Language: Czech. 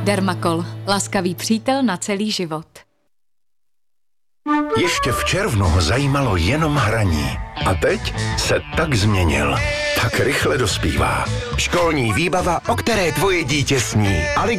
Dermakol. Laskavý přítel na celý život. Ještě v červnu ho zajímalo jenom hraní. A teď se tak změnil. Tak rychle dospívá. Školní výbava, o které tvoje dítě sní.